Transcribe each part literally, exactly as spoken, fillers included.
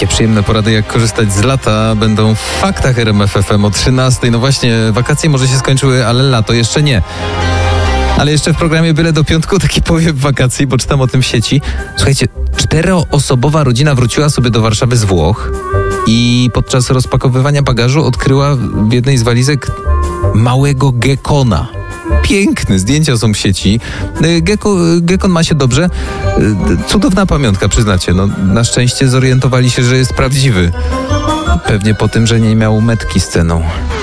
Takie przyjemne porady, jak korzystać z lata, będą w faktach R M F F M o trzynastej. No właśnie, wakacje może się skończyły, ale lato jeszcze nie. Ale jeszcze w programie Byle do piątku taki powiew wakacji, bo czytam o tym w sieci. Słuchajcie, czteroosobowa rodzina wróciła sobie do Warszawy z Włoch i podczas rozpakowywania bagażu odkryła w jednej z walizek małego gekona. Piękne zdjęcia są w sieci. Geko, gekon ma się dobrze. Cudowna pamiątka, przyznacie. No, na szczęście zorientowali się, że jest prawdziwy. Pewnie po tym, że nie miał metki z ceną.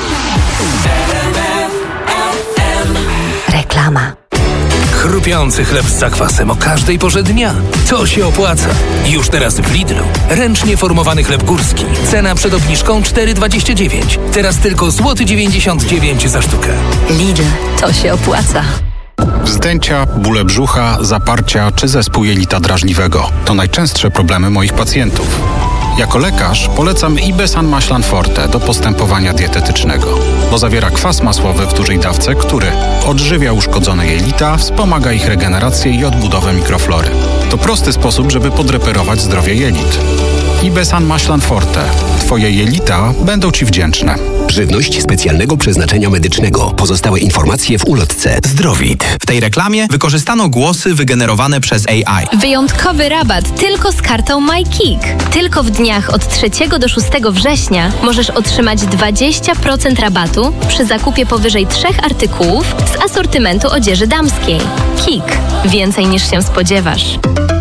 Reklama. Chrupiący chleb z zakwasem o każdej porze dnia. To się opłaca. Już teraz w Lidlu. Ręcznie formowany chleb górski. Cena przed obniżką cztery dwadzieścia dziewięć. Teraz tylko złoty dziewięćdziesiąt dziewięć za sztukę. Lidl, to się opłaca. Wzdęcia, bóle brzucha, zaparcia czy zespół jelita drażliwego to najczęstsze problemy moich pacjentów. Jako lekarz polecam Ibesan Maślan Forte do postępowania dietetycznego, bo zawiera kwas masłowy w dużej dawce, który odżywia uszkodzone jelita, wspomaga ich regenerację i odbudowę mikroflory. To prosty sposób, żeby podreperować zdrowie jelit. Ibesan Maślan Forte. Twoje jelita będą Ci wdzięczne. Żywność specjalnego przeznaczenia medycznego. Pozostałe informacje w ulotce Zdrowit. W tej reklamie wykorzystano głosy wygenerowane przez A I. Wyjątkowy rabat tylko z kartą MyKick. Tylko w dniach od trzeciego do szóstego września możesz otrzymać dwadzieścia procent rabatu przy zakupie powyżej trzech artykułów z asortymentu odzieży damskiej. Kik. Więcej niż się spodziewasz.